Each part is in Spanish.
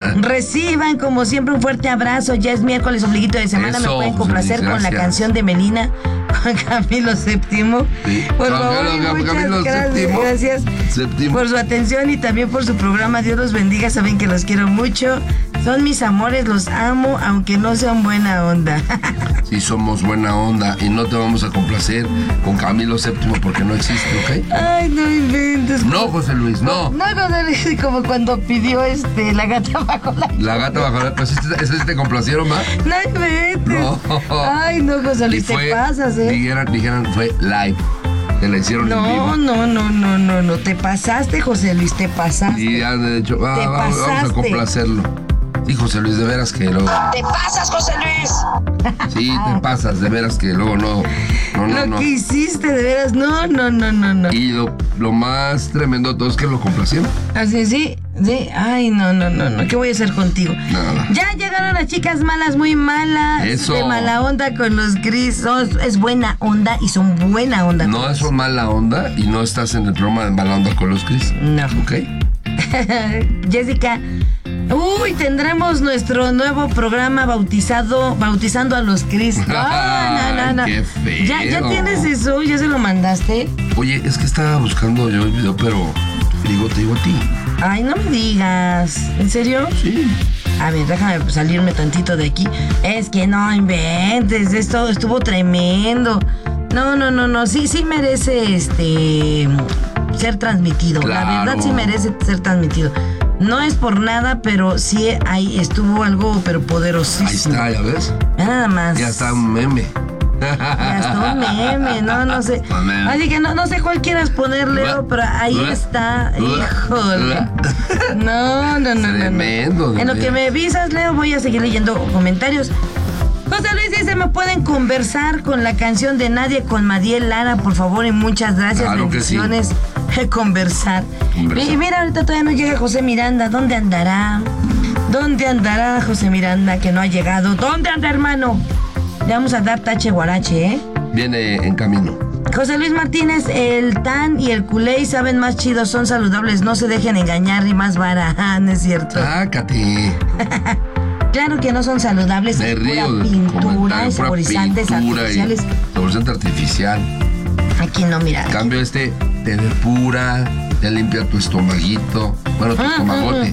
Reciban, como siempre, un fuerte abrazo. Ya es miércoles, ombliguito de semana. Eso, me pueden complacer con la canción de Melina, Juan Camilo VII. Sí. Por favor, muchas gracias por su atención y también por su programa. Dios los bendiga, saben que los quiero mucho. Son mis amores, los amo, aunque no sean buena onda. Sí, somos buena onda y no te vamos a complacer con Camilo VII porque no existe, ¿ok? Ay, no inventes. No, José Luis, no. No, José Luis, como cuando pidió la gata bajo la... La gata bajo la... Pues ¿ese te complacieron, ma? No inventes. No. Ay, no, José Luis, te pasas, Dijeran, fue live. Te la hicieron en vivo. No, te pasaste, José Luis, te pasaste. Y han dicho, vamos a complacerlo. Sí, José Luis, de veras que luego... ¡Te pasas, José Luis! Sí, te pasas, de veras que luego no. Lo que hiciste, de veras, no. Y lo más tremendo de todo es que lo complacieron. Así, sí. Ay, no. ¿Qué voy a hacer contigo? Nada. Ya llegaron las chicas malas, muy malas. Eso. De mala onda con los Gris. Es buena onda y son buena onda. No, todos. eso es mala onda y no estás en el programa de mala onda con los Gris. No. ¿Ok? Jessica, tendremos nuestro nuevo programa bautizando a los Cris. No. Qué feo. ¿Ya tienes eso? ¿Ya se lo mandaste? Oye, es que estaba buscando yo el video, pero te digo a ti. Ay, no me digas. ¿En serio? Sí. A ver, déjame salirme tantito de aquí. Es que no inventes, esto estuvo tremendo. No. Sí merece ser transmitido. Claro. La verdad sí merece ser transmitido. No es por nada, pero sí ahí estuvo algo, pero poderosísimo. Ahí está, ¿ya ves? Nada más. Ya está un meme. Ya está un meme, no sé. Así que no sé cuál quieras poner, Leo, pero ahí está. Híjole. No. Tremendo. En lo que me avisas, Leo, voy a seguir leyendo comentarios. José Luis dice, ¿me pueden conversar con la canción de Nadie con Madiel Lara, por favor? Y muchas gracias. Claro que sí. Bendiciones. Conversar. Y mira, ahorita todavía no llega José Miranda. ¿Dónde andará? ¿Dónde andará José Miranda que no ha llegado? ¿Dónde anda, hermano? Le vamos a dar tache guarache, ¿eh? Viene en camino. José Luis Martínez, el tan y el culé saben más chidos, son saludables, no se dejen engañar y más vara. No es cierto. Sácate. Claro que no son saludables, Me es río pura de tu pintura, comentario, es pura saborizantes pintura artificiales. Saborizante artificial. Aquí no, mira. En cambio te depura, te limpia tu estomaguito. Bueno, tu estomagote.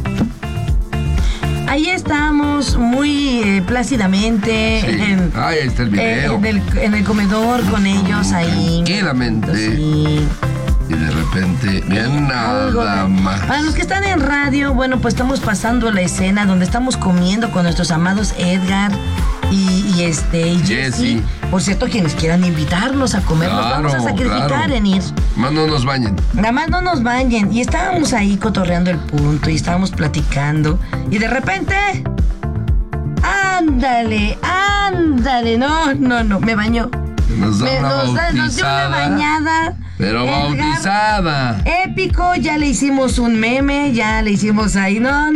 Ahí estamos muy plácidamente. Sí. Ahí está el video. En el comedor con ellos ahí. Tranquilamente. Sí. Y de repente, bien nada más. Para los que están en radio, bueno, pues estamos pasando la escena donde estamos comiendo con nuestros amados Edgar y Jesse. Por cierto, quienes quieran invitarnos a comer, nos vamos a sacrificar en ir. Más no nos bañen. Nada más no nos bañen. Y estábamos ahí cotorreando el punto y estábamos platicando. Y de repente... ¡Ándale! No, me bañó. Nos dio una bañada. Pero Edgar, bautizada. Épico, ya le hicimos un meme, ya le hicimos ahí. No.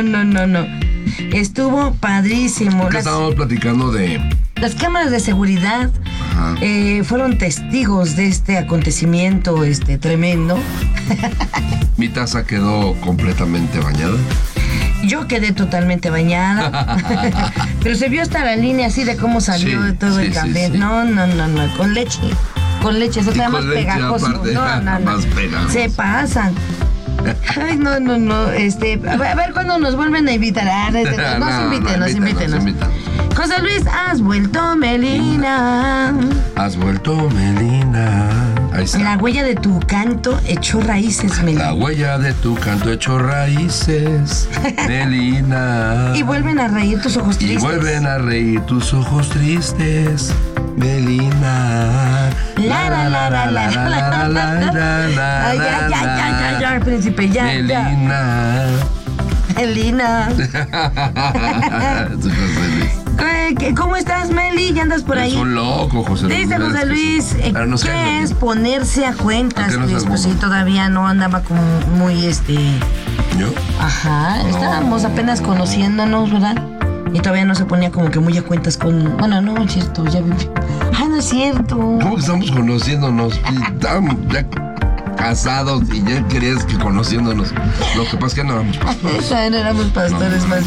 Estuvo padrísimo. Estábamos platicando de... Las cámaras de seguridad fueron testigos de este acontecimiento tremendo. Mi taza quedó completamente bañada. Yo quedé totalmente bañada. Pero se vio hasta la línea así de cómo salió de todo el café. Sí. No, con leche. Eso queda más pegajoso. Aparte, no. Más pegajoso. Se pasan. Ay, no. A ver cuándo nos vuelven a invitar. Nos invítenos. José Luis, has vuelto Melina. Ahí está. La huella de tu canto echó raíces, Melina. La huella de tu canto echó raíces, Melina. Y vuelven a reír tus ojos tristes. Melina. Ya, príncipe, ya. Melina. ¿Cómo estás, Meli? ¿Ya andas por ahí? Es un loco, José Luis. Dice José Luis, ¿qué es ponerse a cuentas? Pues sí, todavía no andaba como muy ¿Yo? Ajá, estábamos apenas conociéndonos, ¿verdad? Y todavía no se ponía como que muy a cuentas con... Bueno, no es cierto, ya viví. No es cierto. ¿Cómo que estamos conociéndonos? Estábamos ya casados y ya querías que conociéndonos. Lo que pasa es que no éramos pastores. No éramos pastores más